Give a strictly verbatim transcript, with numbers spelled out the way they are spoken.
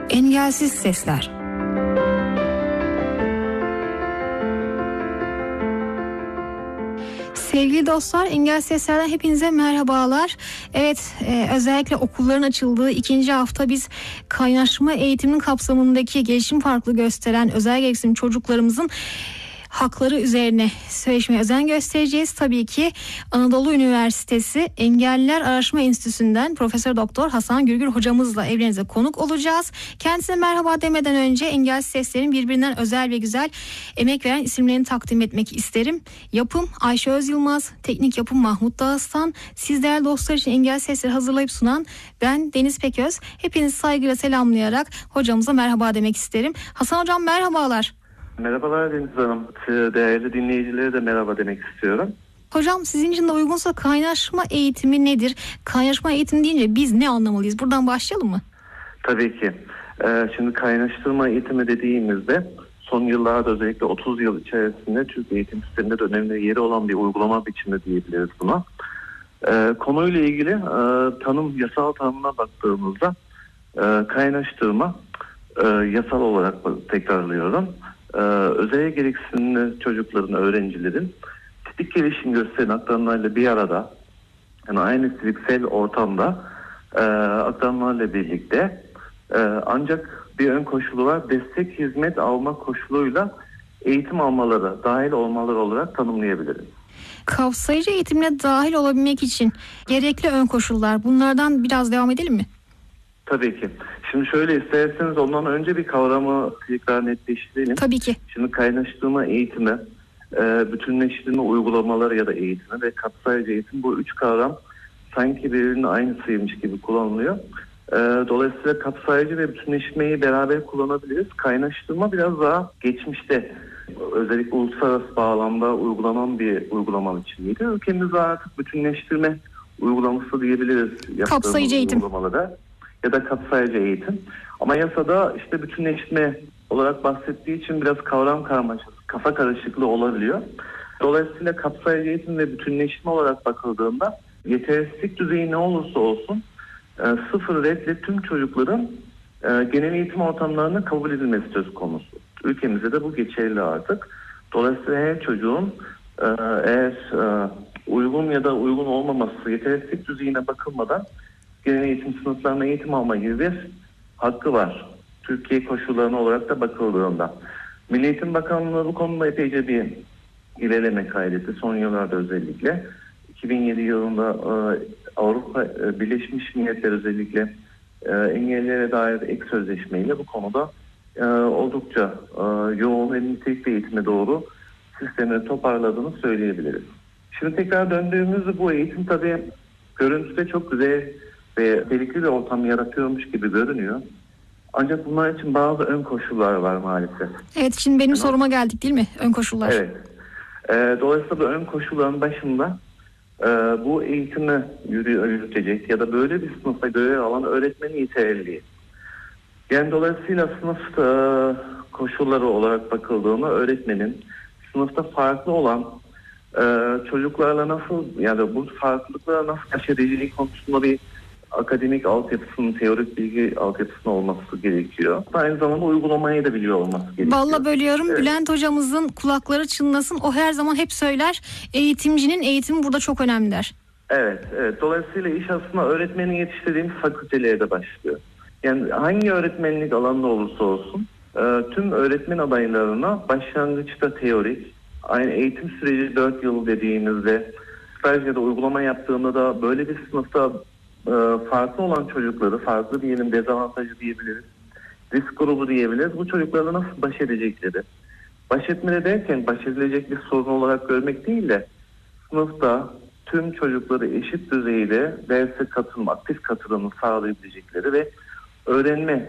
Engelsiz Sesler. Sevgili dostlar, Engelsiz Sesler'den hepinize merhabalar. Evet, e, özellikle okulların açıldığı ikinci hafta biz kaynaşma eğitiminin kapsamındaki gelişim farklı gösteren özel gereksinim çocuklarımızın hakları üzerine söyleşmeye özen göstereceğiz. Tabii ki Anadolu Üniversitesi Engelliler Araştırma Enstitüsü'nden Profesör Doktor Hasan Gürgür hocamızla evlerinize konuk olacağız. Kendisine merhaba demeden önce Engelsiz Sesler'in birbirinden özel ve güzel emek veren isimlerini takdim etmek isterim. Yapım Ayşe Özyılmaz, teknik yapım Mahmut Dağıstan, siz değerli dostlar için Engelsiz Sesleri hazırlayıp sunan ben Deniz Peköz. Hepinizi saygıyla selamlayarak hocamıza merhaba demek isterim. Hasan hocam merhabalar. Merhabalar Deniz Hanım. Değerli dinleyicilere de merhaba demek istiyorum. Hocam sizin için de uygunsa kaynaşma eğitimi nedir? Kaynaşma eğitimi deyince biz ne anlamalıyız? Buradan başlayalım mı? Tabii ki. Ee, şimdi kaynaştırma eğitimi dediğimizde son yıllarda özellikle otuz yıl içerisinde Türk eğitim sisteminde de önemli yeri olan bir uygulama biçimi diyebiliriz buna. Ee, konuyla ilgili e, tanım, yasal tanımına baktığımızda e, kaynaştırma e, yasal olarak tekrarlıyorum. Ee, özel gereksinimli çocukların, öğrencilerin tipik gelişim gösteren akranlarla bir arada, yani aynı fiziksel ortamda e, akranlarla birlikte e, ancak bir ön koşulu var, destek hizmet alma koşuluyla eğitim almaları, dahil olmaları olarak tanımlayabiliriz. Kapsayıcı eğitimine dahil olabilmek için gerekli ön koşullar, bunlardan biraz devam edelim mi? Tabii ki. Şimdi şöyle, isterseniz ondan önce bir kavramı tekrar netleştirelim. Tabii ki. Şimdi kaynaştırma eğitimi, e, bütünleştirme uygulamaları ya da eğitimi ve kapsayıcı eğitim, bu üç kavram sanki birbirinin aynısıymış gibi kullanılıyor. E, dolayısıyla kapsayıcı ve bütünleşmeyi beraber kullanabiliriz. Kaynaştırma biraz daha geçmişte, özellikle uluslararası bağlamda uygulanan bir uygulama biçimiydi. Ülkemizde artık bütünleştirme uygulaması diyebiliriz. Kapsayıcı eğitim. Uygulamalara ya da kapsayıcı eğitim. Ama yasada işte bütünleşme olarak bahsettiği için biraz kavram karmaşası, kafa karışıklığı olabiliyor. Dolayısıyla kapsayıcı eğitim ve bütünleşme olarak bakıldığında yetersizlik düzeyi ne olursa olsun e, sıfır redle tüm çocukların e, genel eğitim ortamlarına kabul edilmesi söz konusu. Ülkemizde de bu geçerli artık. Dolayısıyla her çocuğun e, eğer e, uygun ya da uygun olmaması, yetersizlik düzeyine bakılmadan genel eğitim sınıflarına eğitim alma gibi bir hakkı var. Türkiye koşullarına olarak da bakıldığında. Milli Eğitim Bakanlığı bu konuda epeyce bir ilerleme kaydetti. Son yıllarda özellikle. iki bin yedi yılında e, Avrupa e, Birleşmiş Milletler özellikle e, engellilere dair ek sözleşmeyle bu konuda e, oldukça e, yoğun ve nitelikli eğitime doğru sistemi toparladığını söyleyebiliriz. Şimdi tekrar döndüğümüzde bu eğitim tabii görüntüde çok güzel ve tehlikeli bir ortam yaratıyormuş gibi görünüyor. Ancak bunlar için bazı ön koşullar var maalesef. Evet, şimdi benim yani, soruma geldik değil mi? Ön koşullar. Evet. E, dolayısıyla bu ön koşulların başında e, bu eğitimi yürütecek ya da böyle bir sınıfta görev alan öğretmenin yeterliliği. Yani dolayısıyla sınıf e, koşulları olarak bakıldığında öğretmenin sınıfta farklı olan e, çocuklarla nasıl, yani bu farklılıklara nasıl baş edeceği konusunda bir akademik altyapısının, teorik bilgi altyapısının olması gerekiyor. Aynı zamanda uygulamayı da biliyor olması gerekiyor. Vallahi bölüyorum. Evet. Bülent hocamızın kulakları çınlasın. O her zaman hep söyler. Eğitimcinin eğitimi burada çok önemli der. Evet, evet. Dolayısıyla iş aslında öğretmenin yetiştirdiğimiz fakültelerde başlıyor. Yani hangi öğretmenlik alanında olursa olsun tüm öğretmen adaylarına başlangıçta teorik, aynı eğitim süreci dört yıl dediğimizde staj ya da uygulama yaptığında da böyle bir sınıfta farklı olan çocukları, farklı diyelim dezavantajı diyebiliriz, risk grubu diyebiliriz. Bu çocuklarla nasıl baş edecekleri, baş etmeli derken baş edilecek bir sorun olarak görmek değil de sınıfta tüm çocukları eşit düzeyde derse katılma, aktif katılımı sağlayabilecekleri ve öğrenme